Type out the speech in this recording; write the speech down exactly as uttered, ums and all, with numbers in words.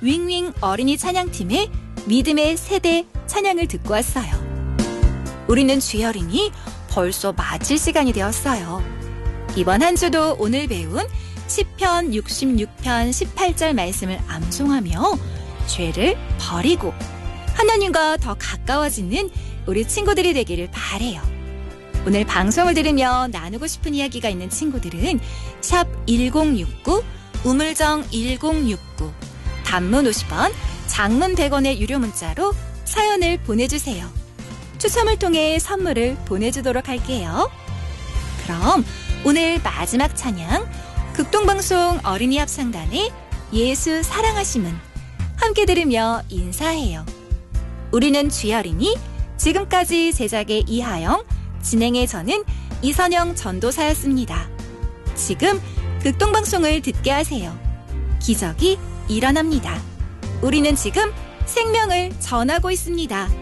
윙윙 어린이 찬양팀의 믿음의 세대 찬양을 듣고 왔어요. 우리는 주여리니 벌써 마칠 시간이 되었어요. 이번 한 주도 오늘 배운 시편 육십육 편 십팔 절 말씀을 암송하며 죄를 버리고 하나님과 더 가까워지는 우리 친구들이 되기를 바라요. 오늘 방송을 들으며 나누고 싶은 이야기가 있는 친구들은 샵 일공육구 우물정 일공육구 단문 오십 원, 장문 백 원의 유료 문자로 사연을 보내주세요. 추첨을 통해 선물을 보내주도록 할게요. 그럼 오늘 마지막 찬양 극동방송 어린이 합창단의 예수 사랑하심은 함께 들으며 인사해요. 우리는 주여리니 지금까지 제작의 이하영, 진행의 저는 이선영 전도사였습니다. 지금 극동방송을 듣게 하세요. 기적이 일어납니다. 우리는 지금 생명을 전하고 있습니다.